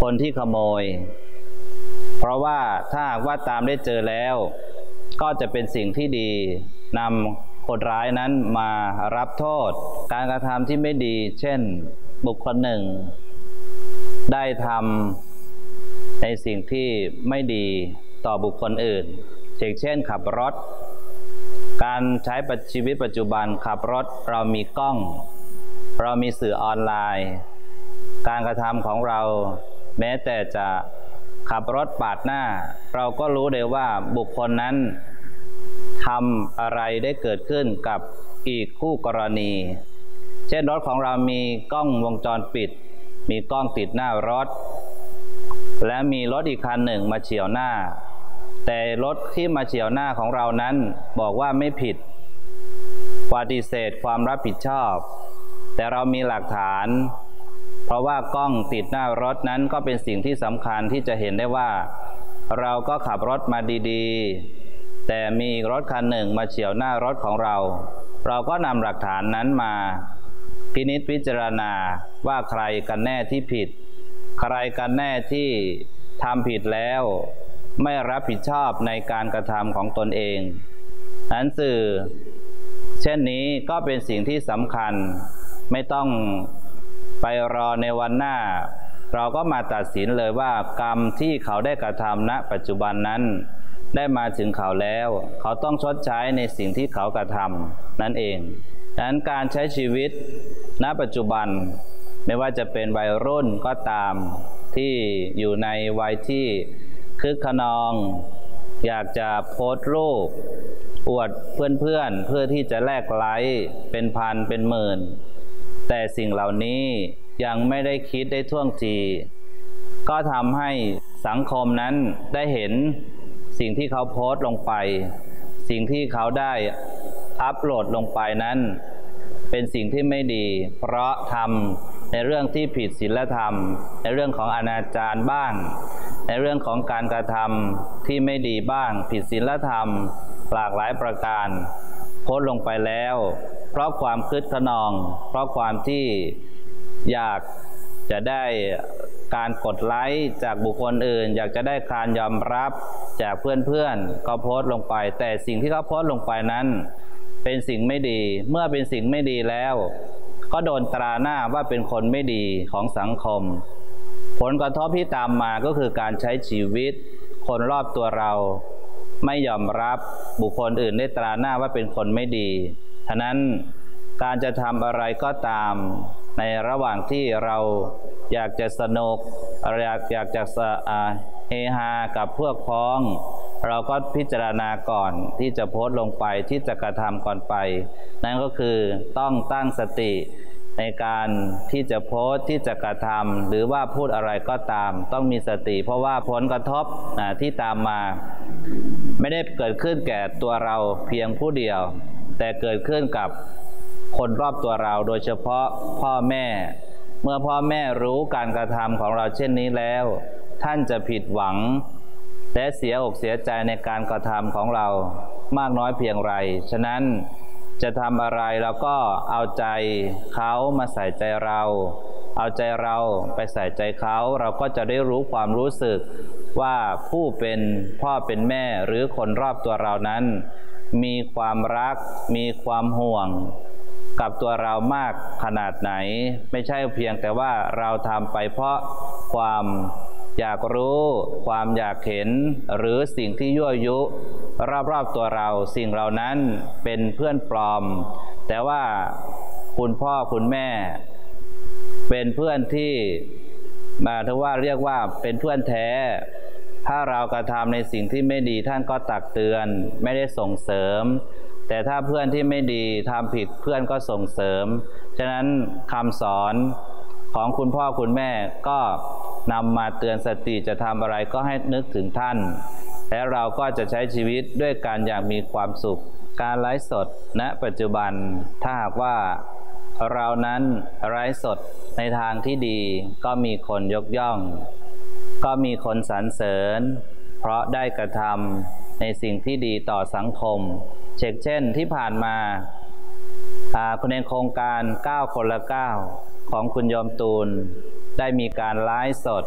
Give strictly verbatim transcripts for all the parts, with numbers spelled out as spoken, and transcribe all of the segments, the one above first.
คนที่ขโมยเพราะว่าถ้าหากว่าตามได้เจอแล้วก็จะเป็นสิ่งที่ดีนำคนร้ายนั้นมารับโทษการกระทำที่ไม่ดีเช่นบุคคลหนึ่งได้ทำในสิ่งที่ไม่ดีต่อบุคคลอื่นเช่นขับรถการใช้ชีวิตปัจจุบันขับรถเรามีกล้องเรามีสื่อออนไลน์การกระทำของเราแม้แต่จะขับรถปาดหน้าเราก็รู้เลยว่าบุคคลนั้นทำอะไรได้เกิดขึ้นกับอีกคู่กรณีเช่นรถของเรามีกล้องวงจรปิดมีกล้องติดหน้ารถและมีรถอีกคันหนึ่งมาเฉี่ยวหน้าแต่รถที่มาเฉี่ยวหน้าของเรานั้นบอกว่าไม่ผิดปฏิเสธความรับผิดชอบแต่เรามีหลักฐานเพราะว่ากล้องติดหน้ารถนั้นก็เป็นสิ่งที่สำคัญที่จะเห็นได้ว่าเราก็ขับรถมาดีๆแต่มีรถคันหนึ่งมาเฉี่ยวหน้ารถของเราเราก็นำหลักฐานนั้นมาพินิจพิจารณาว่าใครกันแน่ที่ผิดใครกันแน่ที่ทำผิดแล้วไม่รับผิดชอบในการกระทำของตนเองนั้นสื่อเช่นนี้ก็เป็นสิ่งที่สำคัญไม่ต้องไปรอในวันหน้าเราก็มาตัดสินเลยว่ากรรมที่เขาได้กระทำณปัจจุบันนั้นได้มาถึงเขาแล้วเขาต้องชดใช้ในสิ่งที่เขากระทำนั่นเองดังนั้นการใช้ชีวิตณปัจจุบันไม่ว่าจะเป็นวัยรุ่นก็ตามที่อยู่ในวัยที่คึกขนองอยากจะโพสต์รูปอวดเพื่อนๆ เ, เพื่อที่จะแลกไลค์เป็นพันเป็นหมื่นแต่สิ่งเหล่านี้ยังไม่ได้คิดได้ท่วงทีก็ทำให้สังคมนั้นได้เห็นสิ่งที่เขาโพสต์ลงไปสิ่งที่เขาได้อัปโหลดลงไปนั้นเป็นสิ่งที่ไม่ดีเพราะทำในเรื่องที่ผิดศีลธรรมในเรื่องของอนาจารบ้างในเรื่องของการกระทำที่ไม่ดีบ้างผิดศีลธรรมหลากหลายประการโพสต์ลงไปแล้วเพราะความคึกขนองเพราะความที่อยากจะได้การกดไลค์จากบุคคลอื่นอยากจะได้การยอมรับจากเพื่อนๆก็โพสต์ลงไปแต่สิ่งที่เขาโพสต์ลงไปนั้นเป็นสิ่งไม่ดีเมื่อเป็นสิ่งไม่ดีแล้วก็โดนตราหน้าว่าเป็นคนไม่ดีของสังคมผลกระทบที่ตามมาก็คือการใช้ชีวิตคนรอบตัวเราไม่ยอมรับบุคคลอื่นได้ตราหน้าว่าเป็นคนไม่ดีฉะนั้นการจะทำอะไรก็ตามในระหว่างที่เราอยากจะสนุกอยากอยากจะเฮฮากับพวกพ้องเราก็พิจารณาก่อนที่จะโพสต์ลงไปที่จะกระทำก่อนไปนั่นก็คือต้องตั้งสติในการที่จะโพสต์ที่จะกระทำหรือว่าพูดอะไรก็ตามต้องมีสติเพราะว่าผลกระทบที่ตามมาไม่ได้เกิดขึ้นแก่ตัวเราเพียงผู้เดียวแต่เกิดขึ้นกับคนรอบตัวเราโดยเฉพาะพ่อแม่เมื่อพ่อแม่รู้การกระทำของเราเช่นนี้แล้วท่านจะผิดหวังและเสียอกเสียใจในการกระทำของเรามากน้อยเพียงไรฉะนั้นจะทำอะไรเราก็เอาใจเขามาใส่ใจเราเอาใจเราไปใส่ใจเขาเราก็จะได้รู้ความรู้สึกว่าผู้เป็นพ่อเป็นแม่หรือคนรอบตัวเรานั้นมีความรักมีความห่วงกับตัวเรามากขนาดไหนไม่ใช่เพียงแต่ว่าเราทำไปเพราะความอยากรู้ความอยากเห็นหรือสิ่งที่ยั่วยุรอบๆตัวเราสิ่งเหล่านั้นเป็นเพื่อนปลอมแต่ว่าคุณพ่อคุณแม่เป็นเพื่อนที่มาถือว่าเรียกว่าเป็นเพื่อนแท้ถ้าเรากระทำในสิ่งที่ไม่ดีท่านก็ตักเตือนไม่ได้ส่งเสริมแต่ถ้าเพื่อนที่ไม่ดีทำผิดเพื่อนก็ส่งเสริมฉะนั้นคำสอนของคุณพ่อคุณแม่ก็นำมาเตือนสติจะทำอะไรก็ให้นึกถึงท่านและเราก็จะใช้ชีวิตด้วยการอย่างมีความสุขการไลฟ์สดณปัจจุบันถ้าหากว่าเรานั้นไลฟ์สดในทางที่ดีก็มีคนยกย่องก็มีคนสรรเสริญเพราะได้กระทำในสิ่งที่ดีต่อสังคมเช่นที่ผ่านมาในโครงการเก้าคนละเก้าของคุณโยมตูนได้มีการไลฟ์สด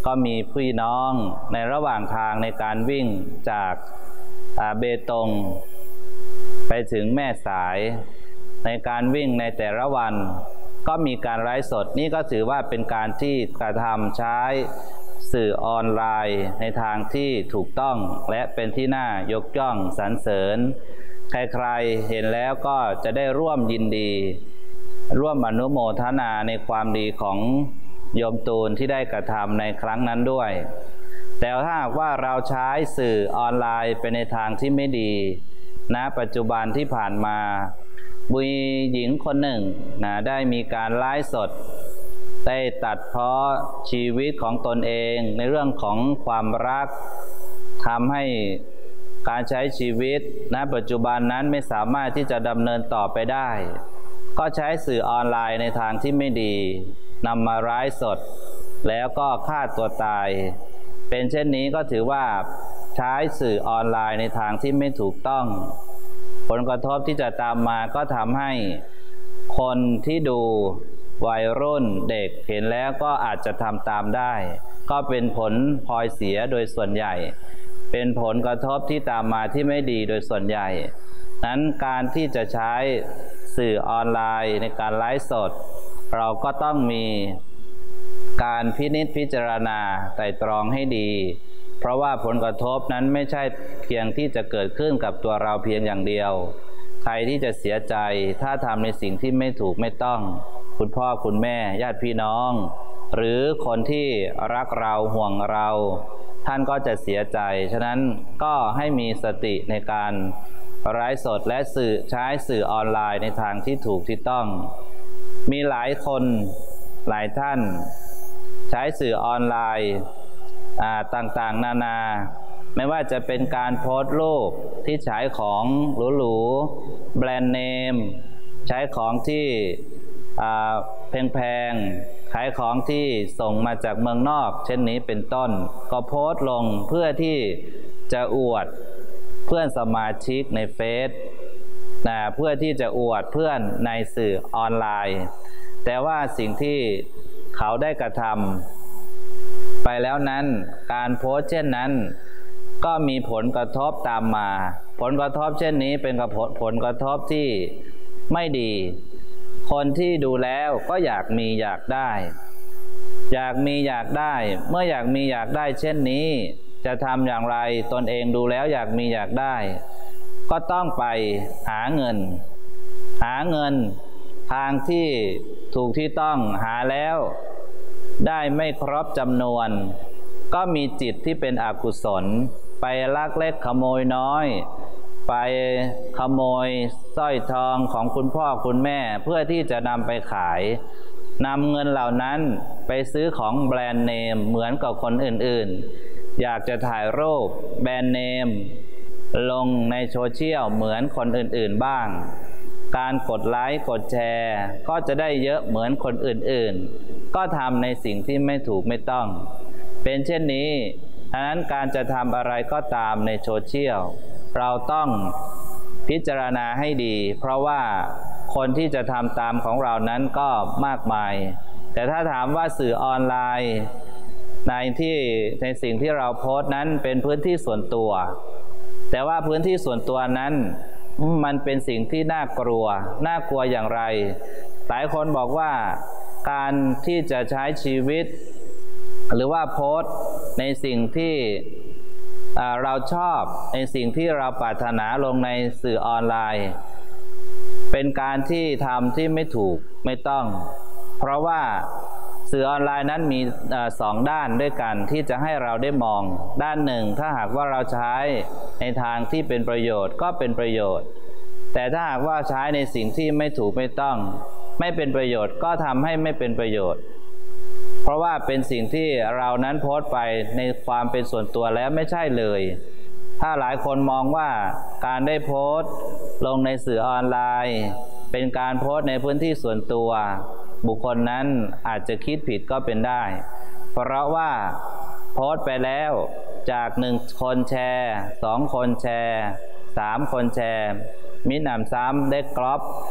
ก็มีพี่น้องในระหว่างทางในการวิ่งจากเบตงไปถึงแม่สายในการวิ่งในแต่ละวันก็มีการไลฟ์สดนี่ก็ถือว่าเป็นการที่กระทำใช้สื่อออนไลน์ในทางที่ถูกต้องและเป็นที่น่ายกย่องสรรเสริญใครๆเห็นแล้วก็จะได้ร่วมยินดีร่วมอนุโมทนาในความดีของโยมตูนที่ได้กระทำในครั้งนั้นด้วยแต่ถ้าหากว่าเราใช้สื่อออนไลน์ไปในทางที่ไม่ดีณปัจจุบันที่ผ่านมาบุญหญิงคนหนึ่งนะได้มีการไลฟ์สดได้ตัดเพ้อชีวิตของตนเองในเรื่องของความรักทำให้การใช้ชีวิตณปัจจุบันนั้นไม่สามารถที่จะดำเนินต่อไปได้ก็ใช้สื่อออนไลน์ในทางที่ไม่ดีนำมาไลฟ์สดแล้วก็ฆ่าตัวตายเป็นเช่นนี้ก็ถือว่าใช้สื่อออนไลน์ในทางที่ไม่ถูกต้องผลกระทบที่จะตามมาก็ทำให้คนที่ดูวัยรุ่นเด็กเห็นแล้วก็อาจจะทำตามได้ก็เป็นผลพลอยเสียโดยส่วนใหญ่เป็นผลกระทบที่ตามมาที่ไม่ดีโดยส่วนใหญ่นั้นการที่จะใช้สื่อออนไลน์ในการไลฟ์สดเราก็ต้องมีการพินิจพิจารณาไตร่ตรองให้ดีเพราะว่าผลกระทบนั้นไม่ใช่เพียงที่จะเกิดขึ้นกับตัวเราเพียงอย่างเดียวใครที่จะเสียใจถ้าทำในสิ่งที่ไม่ถูกไม่ต้องคุณพ่อคุณแม่ญาติพี่น้องหรือคนที่รักเราห่วงเราท่านก็จะเสียใจฉะนั้นก็ให้มีสติในการไลฟ์สดและสื่อใช้สื่อออนไลน์ในทางที่ถูกที่ต้องมีหลายคนหลายท่านใช้สื่อออนไลน์ต่างๆนานาไม่ว่าจะเป็นการโพสต์รูปที่ใช้ของหรูๆแบรนด์เนมใช้ของที่แพงๆขายของที่ส่งมาจากเมืองนอกเช่นนี้เป็นต้นก็โพสต์ลงเพื่อที่จะอวดเพื่อนสมาชิกในเฟซนะเพื่อที่จะอวดเพื่อนในสื่อออนไลน์แต่ว่าสิ่งที่เขาได้กระทำไปแล้วนั้นการโพสต์เช่นนั้นก็มีผลกระทบตามมาผลกระทบเช่นนี้เป็นผลกระทบที่ไม่ดีคนที่ดูแล้วก็อยากมีอยากได้อยากมีอยากได้เมื่ออยากมีอยากได้เช่นนี้จะทำอย่างไรตนเองดูแล้วอยากมีอยากได้ก็ต้องไปหาเงินหาเงินทางที่ถูกที่ต้องหาแล้วได้ไม่ครบจำนวนก็มีจิตที่เป็นอกุศลไปลักเล็กขโมยน้อยไปขโมยสร้อยทองของคุณพ่อคุณแม่เพื่อที่จะนำไปขายนำเงินเหล่านั้นไปซื้อของแบรนด์เนมเหมือนกับคนอื่นๆอยากจะถ่ายรูปแบรนด์เนมลงในโซเชียลเหมือนคนอื่นๆบ้างการกดไลค์กดแชร์ก็จะได้เยอะเหมือนคนอื่นๆก็ทำในสิ่งที่ไม่ถูกไม่ต้องเป็นเช่นนี้ฉะนั้นการจะทำอะไรก็ตามในโซเชียลเราต้องพิจารณาให้ดีเพราะว่าคนที่จะทำตามของเรานั้นก็มากมายแต่ถ้าถามว่าสื่อออนไลน์ในที่ในสิ่งที่เราโพสต์นั้นเป็นพื้นที่ส่วนตัวแต่ว่าพื้นที่ส่วนตัวนั้นมันเป็นสิ่งที่น่ากลัวน่ากลัวอย่างไรหลายคนบอกว่าการที่จะใช้ชีวิตหรือว่าโพสต์ในสิ่งที่เราชอบในสิ่งที่เราปรารถนาลงในสื่อออนไลน์เป็นการที่ทำที่ไม่ถูกไม่ต้องเพราะว่าสื่อออนไลน์นั้นมีสองด้านด้วยกันที่จะให้เราได้มองด้านหนึ่งถ้าหากว่าเราใช้ในทางที่เป็นประโยชน์ก็เป็นประโยชน์แต่ถ้าหากว่าใช้ในสิ่งที่ไม่ถูกไม่ต้องไม่เป็นประโยชน์ก็ทำให้ไม่เป็นประโยชน์เพราะว่าเป็นสิ่งที่เรานั้นโพสต์ไปในความเป็นส่วนตัวแล้วไม่ใช่เลยถ้าหลายคนมองว่าการได้โพสต์ลงในสื่อออนไลน์เป็นการโพสต์ในพื้นที่ส่วนตัวบุคคลนั้นอาจจะคิดผิดก็เป็นได้เพราะว่าโพสต์ไปแล้วจากหนึ่งคนแชร์สองคนแชร์สามคนแชร์มิหนำซ้ำได้กรอบ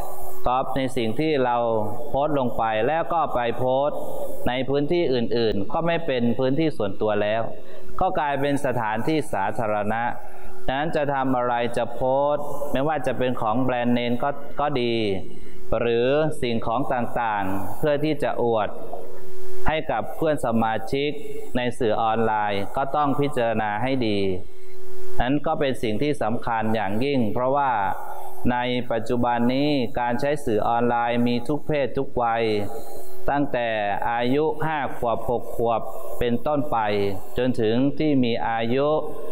ก๊อปในสิ่งที่เราโพสต์ลงไปแล้วก็ไปโพสต์ในพื้นที่อื่นๆก็ไม่เป็นพื้นที่ส่วนตัวแล้วก็กลายเป็นสถานที่สาธารณะดังนั้นจะทำอะไรจะโพสต์ไม่ว่าจะเป็นของแบรนด์เนมก็ก็ดีหรือสิ่งของต่างๆเพื่อที่จะอวดให้กับเพื่อนสมาชิกในสื่อออนไลน์ก็ต้องพิจารณาให้ดีนั้นก็เป็นสิ่งที่สำคัญอย่างยิ่งเพราะว่าในปัจจุบันนี้การใช้สื่อออนไลน์มีทุกเพศทุกวัยตั้งแต่อายุห้าขวบหกขวบเป็นต้นไปจนถึงที่มีอายุ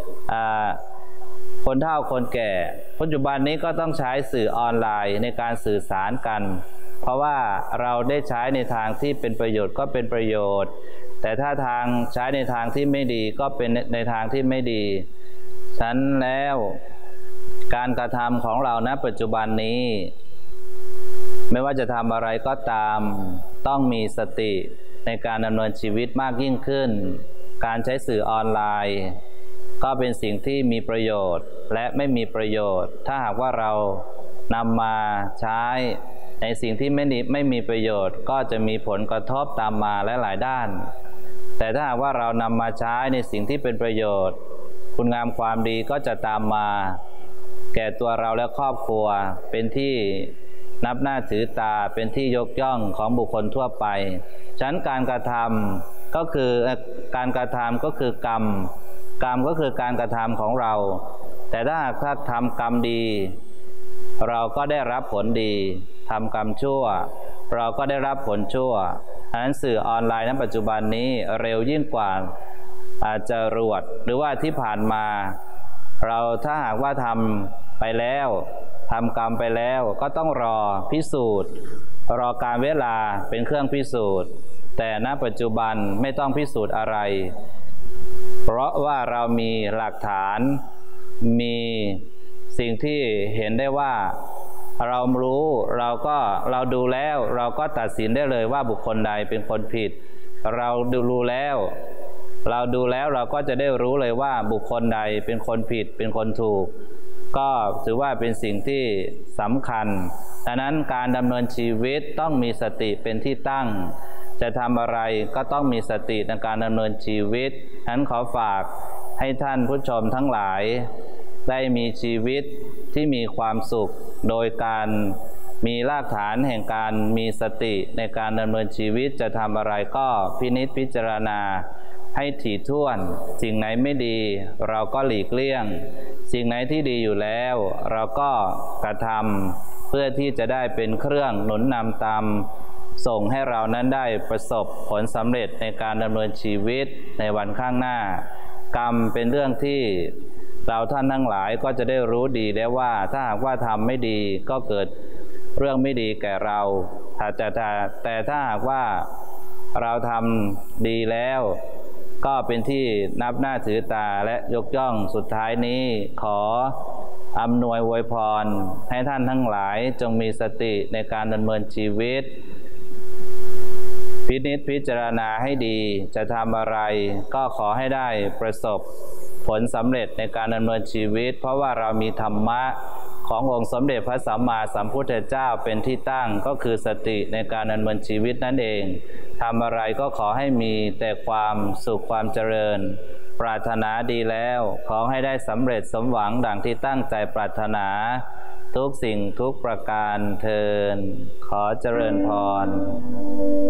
คนเฒ่าคนแก่ปัจจุบันนี้ก็ต้องใช้สื่อออนไลน์ในการสื่อสารกันเพราะว่าเราได้ใช้ในทางที่เป็นประโยชน์ก็เป็นประโยชน์แต่ถ้าทางใช้ในทางที่ไม่ดีก็เป็นในทางที่ไม่ดีฉะนั้นแล้วการกระทำของเราณปัจจุบันนี้ไม่ว่าจะทำอะไรก็ตามต้องมีสติในการดำเนินชีวิตมากยิ่งขึ้นการใช้สื่อออนไลน์ก็เป็นสิ่งที่มีประโยชน์และไม่มีประโยชน์ถ้าหากว่าเรานำมาใช้ในสิ่งที่ไม่ดีไม่มีประโยชน์ก็จะมีผลกระทบตามมาหลายๆด้านแต่ถ้าหากว่าเรานำมาใช้ในสิ่งที่เป็นประโยชน์คุณงามความดีก็จะตามมาแก่ตัวเราและครอบครัวเป็นที่นับหน้าถือตาเป็นที่ยกย่องของบุคคลทั่วไปฉะนั้นการกระทำก็คือการกระทำก็คือกรรมกรรมก็คือการกระทำของเราแต่ถ้าหากถ้าทำกรรมดีเราก็ได้รับผลดีทำกรรมชั่วเราก็ได้รับผลชั่วฉะนั้นสื่อออนไลน์ในปัจจุบันนี้เร็วยิ่งกว่าอาจจะรวดหรือว่าที่ผ่านมาเราถ้าหากว่าทำไปแล้วทำกรรมไปแล้วก็ต้องรอพิสูจน์รอการเวลาเป็นเครื่องพิสูจน์แต่ณปัจจุบันไม่ต้องพิสูจน์อะไรเพราะว่าเรามีหลักฐานมีสิ่งที่เห็นได้ว่าเรารู้เราก็เราดูแล้วเราก็ตัดสินได้เลยว่าบุคคลใดเป็นคนผิดเราดูรู้แล้วเราดูแล้วเราก็จะได้รู้เลยว่าบุคคลใดเป็นคนผิดเป็นคนถูกก็ถือว่าเป็นสิ่งที่สำคัญดังนั้นการดำเนินชีวิตต้องมีสติเป็นที่ตั้งจะทำอะไรก็ต้องมีสติในการดำเนินชีวิตฉะนั้นขอฝากให้ท่านผู้ชมทั้งหลายได้มีชีวิตที่มีความสุขโดยการมีรากฐานแห่งการมีสติในการดำเนินชีวิตจะทำอะไรก็พินิจพิจารณาให้ถี่ถ้วนสิ่งไหนไม่ดีเราก็หลีกเลี่ยงสิ่งไหนที่ดีอยู่แล้วเราก็กระทำเพื่อที่จะได้เป็นเครื่องหนุนนำตามส่งให้เรานั้นได้ประสบผลสำเร็จในการดำเนินชีวิตในวันข้างหน้ากรรมเป็นเรื่องที่เราท่านทั้งหลายก็จะได้รู้ดีได้ว่าถ้าหากว่าทำไม่ดีก็เกิดเรื่องไม่ดีแก่เราแต่แต่แต่ถ้าหากว่าเราทำดีแล้วก็เป็นที่นับหน้าถือตาและยกย่องสุดท้ายนี้ขออำนวยอวยพรให้ท่านทั้งหลายจงมีสติในการดำเนินชีวิตพินิจพิจารณาให้ดีจะทำอะไรก็ขอให้ได้ประสบผลสำเร็จในการดำเนินชีวิตเพราะว่าเรามีธรรมะขององค์สมเด็จพระสัมมาสัมพุทธเจ้าเป็นที่ตั้งก็คือสติในการดำเนินชีวิตนั่นเองทำอะไรก็ขอให้มีแต่ความสุขความเจริญปรารถนาดีแล้วขอให้ได้สำเร็จสมหวังดังที่ตั้งใจปรารถนาทุกสิ่งทุกประการเทอญขอเจริญพร